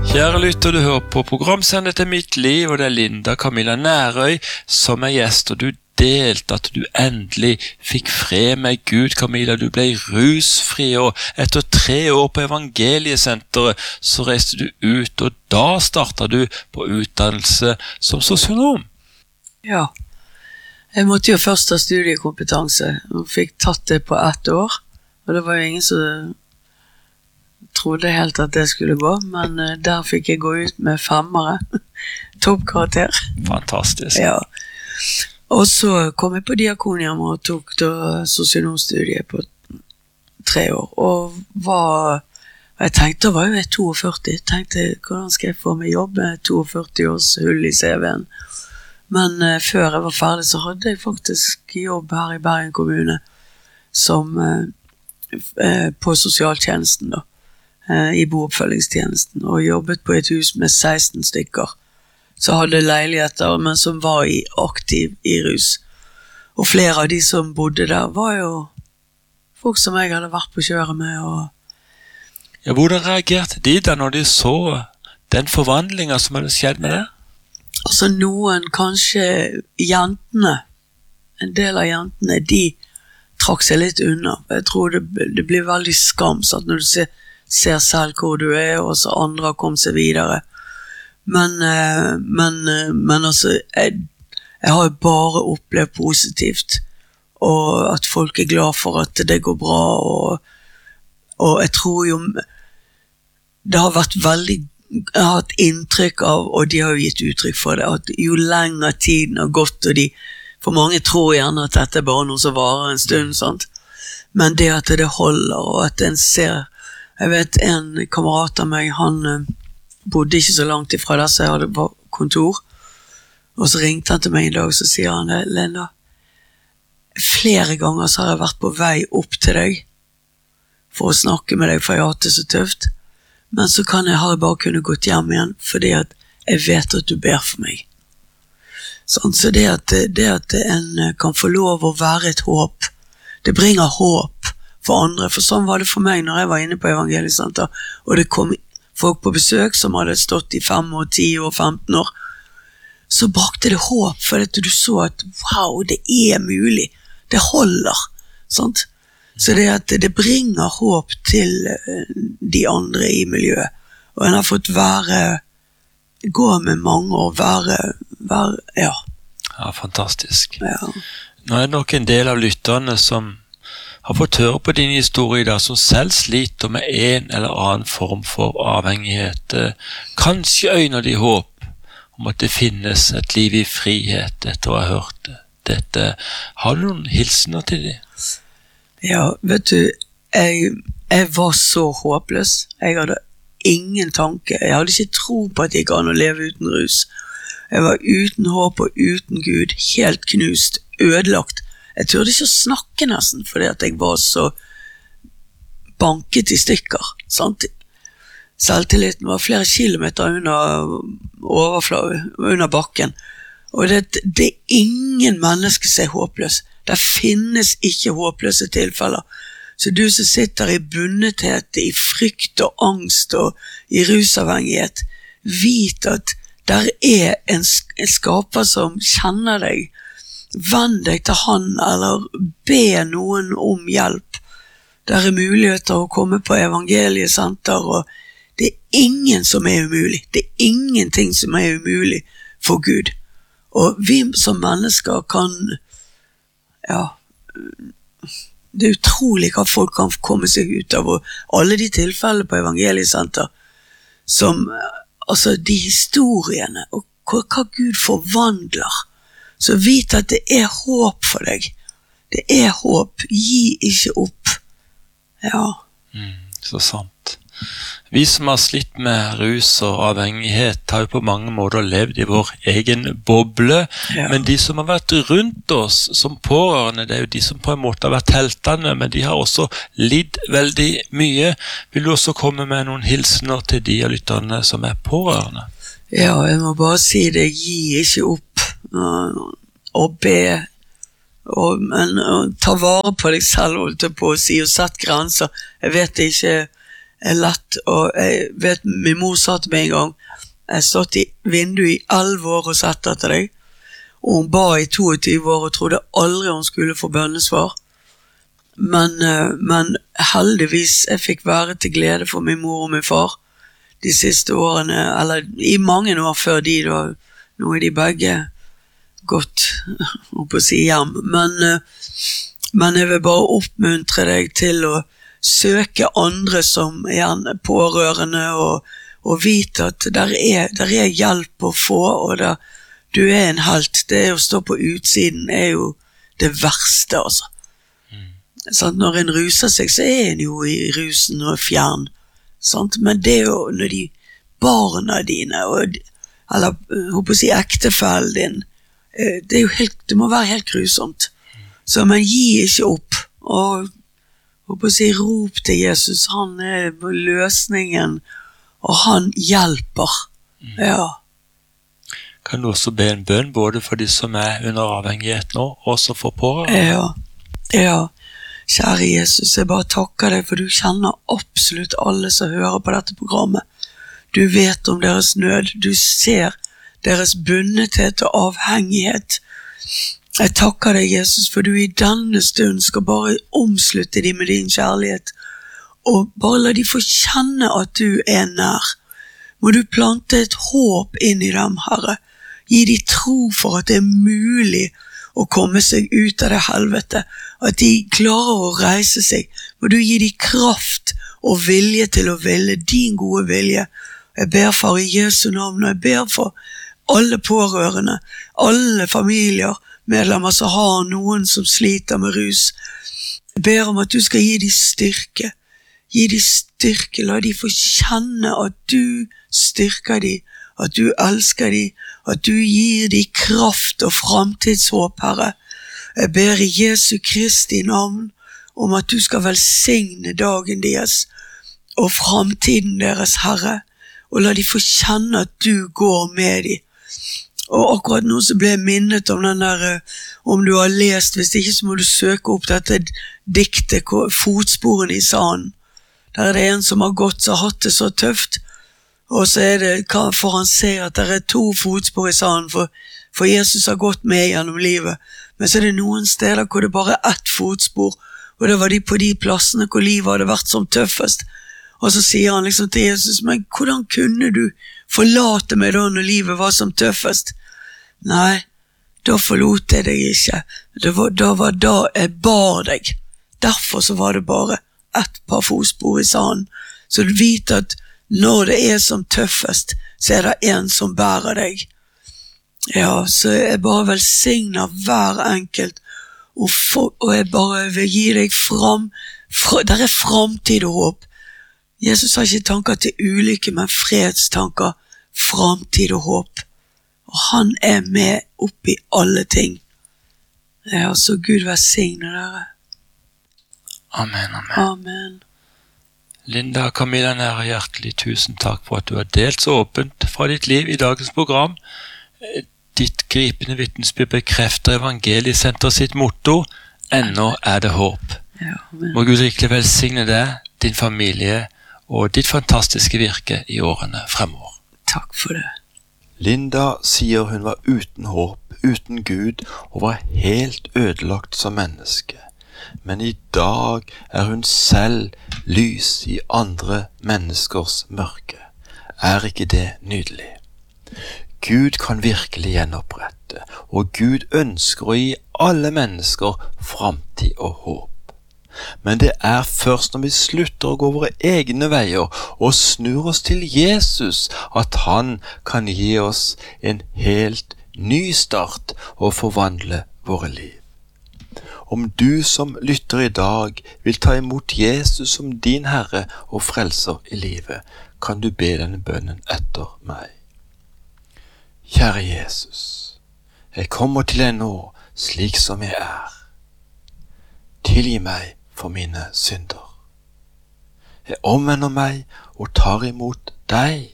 Kjære lytter, du hører på programsendet til Mitt Liv, og det Linda Camilla Nærøy som gjest, og du delte at du endelig fikk fred med Gud, Camilla. Du ble rusfri, og etter 3 år på evangeliesenteret så reiste du ut, og da startet du på utdannelse som sosionom. Ja, jeg måtte jo først ha studiekompetanse, og fikk tatt det på 1 år, og det var jo ingen som trodde helt at det skulle gå, men der fikk jeg gå ut med 5'ere, toppkarakter. Fantastisk. Ja. Og så kom jeg på Diakonium og tok da sosionomstudiet på 3 år, og jeg tenkte, da var jo jeg 42, tenkte, hvordan skal jeg få meg jobb med 42 års hull i CV-en? Men før jeg var ferdig, så hadde jeg faktisk jobb her i Bergen kommune, som på sosialtjenesten da, i booppfølgingstjenesten, og jobbet på et hus med 16 stykker, så hadde leiligheter, men som var aktiv i rus. Og flere av de som bodde der var jo folk som jeg hadde vært på kjøret med. Ja, hvordan reagerte de da når de så den forvandlingen som hadde skjedd med det? Altså noen, kanskje jentene, en del av jentene, de trakk seg litt unna. Jeg tror det blir veldig skams at når du ser selv hvor du og så andre har kommet seg videre. Men altså, jeg har jo bare opplevd positivt, og at folk glad for at det går bra, og jeg tror jo, det har vært veldig, jeg har hatt inntrykk av, og de har jo gitt uttrykk for det, at jo lenger tiden har gått, og for mange tror gjerne at dette bare noe som varer en stund, sant? Men det at det holder, og at en ser. Jeg vet en kamerat av meg, han bodde ikke så langt ifra der, så jeg hadde på kontor, og så ringte han til meg en dag, så sier han, Linda, flere ganger så har jeg vært på vei opp til deg, for å snakke med deg, for jeg har hatt det så tøft, men så har jeg bare kunnet gått hjem igjen, fordi at jeg vet at du ber for meg. Sånn, så det at en kan få lov å være et håp, det bringer håp for andre, for sånn var det for meg når jeg var inne på evangeliesenter, og det kom folk på besøk som hadde stått i 5 år, 10 år, 15 år, så brakte det håp, for at du så at wow, det mulig, det holder, sant? Så det at det bringer håp til de andre i miljøet, og en har fått gå med mange og ja. Ja, fantastisk. Ja. Nå det nok en del av lytterne som har fått høre på din historie der, som selv sliter med en eller annen form for avhengighet. Kanskje øyner de håp om at det finnes et liv i frihet etter å ha hørt dette. Har du noen hilsener til dem? Ja, vet du, jeg var så håpløs. Jeg hadde ingen tanke. Jeg hadde ikke tro på at jeg kan leve uten rus. Jeg var uten håp og uten Gud, helt knust, ødelagt. Jeg turde ikke å snakke nesten, fordi at jeg var så banket i stykker, sant? Selvtilliten var flere kilometer under bakken, og det ingen mennesker som håpløs. Det finnes ikke håpløse tilfeller. Så du som sitter i bunnethet, i frykt og angst og i rusavhengighet, vit at der en skaper som kjenner deg. Vend deg til han, eller be noen om hjelp. Der muligheter å komme på evangeliesenter, og det ingen som umulig. Det ingenting som umulig for Gud. Og vi som mennesker kan, ja, det utrolig hva folk kan komme seg ut av, og alle de tilfellene på evangeliesenter, som, altså de historiene, og hva Gud forvandler. Så vit at det håp for deg. Det håp. Gi ikke opp. Ja. Så sant. Vi som har slitt med rus og avhengighet har jo på mange måter levd i vår egen boble, ja. Men de som har vært rundt oss som pårørende, det jo de som på en måte har vært heltene, men de har også lidd veldig mye. Vil du også komme med noen hilsener til de av lytterne som pårørende? Ja, jeg må bare si det, gi ikke opp. Og be men ta vare på deg selv, holdt jeg på å si, og sett grenser. Jeg vet ikke, lett, og jeg vet, min mor sa til meg en gang, jeg stått i vinduet i 11 år og sett etter deg, og hun ba i 22 år og trodde aldri hun skulle få bønnesvar. Men heldigvis jeg fikk være til glede for min mor og min far de siste årene, eller i mange år før de da, nå de begge gått på å si hjem, men jeg vil bare oppmuntre deg til å søke andre som er pårørende og vite at der er hjelp å få, og du er en helt. Det å stå på utsiden er jo det verste, altså. Sant? Når en ruser seg, så er en jo i rusen og fjern. Sant? Men det er jo når de barna dine, eller håper å si ektefellen din, det må være helt grusomt. Så man gi ikke opp, og håper å si rop til Jesus, han er løsningen, og han hjelper. Ja. Kan du også be en bønn både for de som er under avhengighet nå, og også for pårørende? Ja. Kjære Jesus, jeg bare takker deg, for du kjenner absolutt alle som hører på dette programmet. Du vet om deres nød, du ser deres bunnethet og avhengighet. Jeg takker deg, Jesus, for du i denne stund skal bare omslutte dem med din kjærlighet, og bare la de få kjenne at du er nær. Må du plante et håp inn i dem, Herre. Gi de tro for at det er mulig å komme seg ut av det helvete, at de klarer å reise seg. Må du gi de kraft og vilje til å ville din gode vilje. Jeg ber for i Jesu navn, og jeg ber for alle pårørende, alle familier, medlemmer som har noen som sliter med rus. Jeg ber om at du skal gi de styrke. Gi de styrke, la de få kjenne at du styrker de, at du elsker de, at du gir de kraft og fremtidshåp, Herre. Jeg ber i Jesu Kristi navn om at du skal velsigne dagen deres og fremtiden deres, Herre, og la de få kjenne at du går med de. Og akkurat nå så ble jeg minnet om den der, om du har lest, hvis ikke så må du søke opp dette diktet, Fotsporene i sanden. Der er det en som har gått så hatt det så tøft, og så er det, for han ser at det er 2 fotspor i sanden, for Jesus har gått med gjennom livet, men så er det noen steder hvor det bare er 1 fotspor, og det var de på de plassene hvor livet hadde vært som tøffest. Og så sier han liksom til Jesus, men hvordan kunne du forlate meg da når livet var som tøffest? Nei, da forlot jeg deg ikke. Da var jeg bar deg. Derfor så var det bare 1 par fotspor i sanden. Så du vet at når det er som tøffest, så er det en som bærer deg. Ja, så jeg bare velsigner hver enkelt, og jeg bare vil gi deg der er fremtid og håp. Jesus har ikke tanker til ulykke, men fredstanker, fremtid og håp. Og han er med oppi alle ting. Ja, så Gud velsigne dere. Amen, amen. Amen. Linda og Camilla Nære, hjertelig tusen takk for at du har delt så åpent fra ditt liv i dagens program. Ditt gripende vitnesbyrd bekrefter Evangeliesenter sitt motto, ennå er det håp. Ja, må Gud rikelig velsigne deg, din familie og ditt fantastiske virke i årene fremover. Takk for det. Linda sier hun var uten håp, uten Gud, og var helt ødelagt som menneske. Men i dag er hun selv lys i andre menneskers mørke. Er ikke det nydelig? Gud kan virkelig gjenopprette, og Gud ønsker å gi alle mennesker fremtid og håp. Men det er først når vi slutter å gå våre egne veier og snur oss til Jesus, at han kan gi oss en helt ny start og forvandle våre liv. Om du som lytter i dag vil ta imot Jesus som din Herre og Frelser i livet, kan du be denne bønnen etter meg. Kjære Jesus, jeg kommer til deg nå slik som jeg er. Tilgi meg for mine synder. Jeg omvender meg og tar imot deg.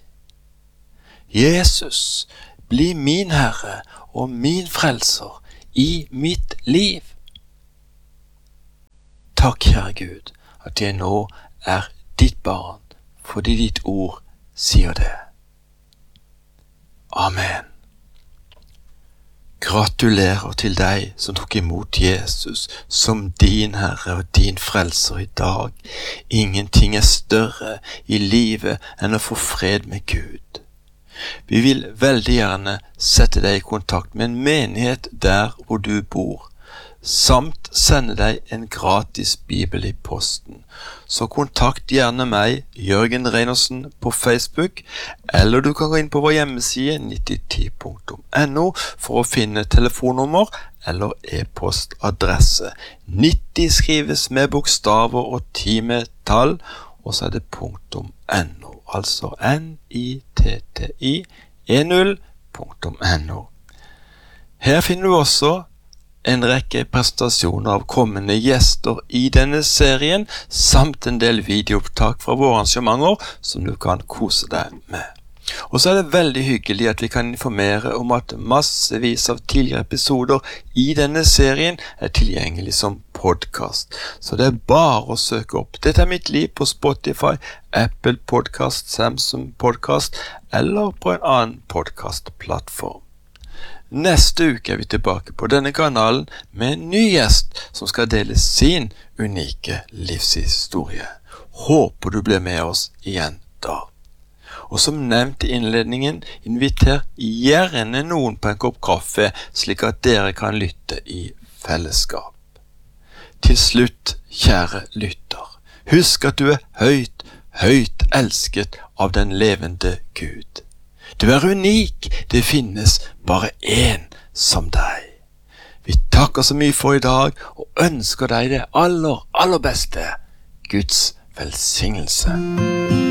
Jesus, bli min Herre og min Frelser i mitt liv. Takk, kjære Gud, at jeg nå er ditt barn fordi ditt ord sier det. Amen. Gratulerer til deg som tok imot Jesus som din Herre og din frelser i dag. Ingenting er større i livet enn å få fred med Gud. Vi vil veldig gjerne sette deg i kontakt med en menighet der hvor du bor, samt sende deg en gratis bibel i posten. Så kontakt gjerne meg, Jørgen Reinersen, på Facebook, eller du kan gå inn på vår hjemmeside 9010.no for å finne telefonnummer eller e-postadresse. 90 skrives med bokstaver og 10 med tall, og så er det .no, altså nitti10.no. Her finner du også en rekke presentasjoner av kommende gjester i denne serien, samt en del videoopptak fra våre arrangementer som du kan kose deg med. Og så er det veldig hyggelig at vi kan informere om at massevis av tidligere episoder i denne serien er tilgjengelig som podcast. Så det er bare å søke opp Dette er mitt liv på Spotify, Apple Podcast, Samsung Podcast eller på en annen podcastplattform. Neste uke er vi tilbake på denne kanalen med en ny gjest som skal dele sin unike livshistorie. Håper du blir med oss igjen da. Og som nevnt i innledningen, inviter gjerne noen på en kopp kaffe, slik at dere kan lytte i fellesskap. Til slutt, kjære lytter, husk at du er høyt, høyt elsket av den levende Gud. Du er unik, det finnes bare én som deg. Vi takker så mye for i dag, og ønsker deg det aller, aller beste. Guds velsignelse.